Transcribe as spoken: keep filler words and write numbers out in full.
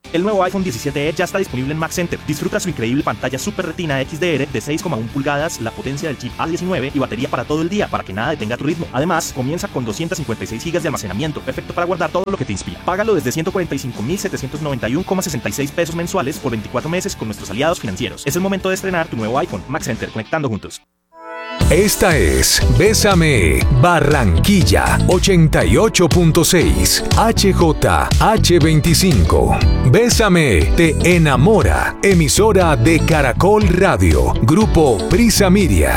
El nuevo iPhone diecisiete e ya está disponible en Mac Center. Disfruta su increíble pantalla Super Retina X D R de seis coma uno pulgadas, la potencia del chip A diecinueve y batería para todo el día para que nada detenga tu ritmo. Además, comienza con doscientos cincuenta y seis gigas de almacenamiento, perfecto para guardar todo lo que te inspira. Págalo desde ciento cuarenta y cinco mil setecientos noventa y uno coma sesenta y seis pesos mensuales por veinticuatro meses con nuestros aliados financieros. Es el momento de estrenar tu nuevo iPhone. Mac Center, conectando juntos. Esta es Bésame Barranquilla ochenta y ocho punto seis H J H veinticinco. Bésame te enamora. Emisora de Caracol Radio. Grupo Prisa Media.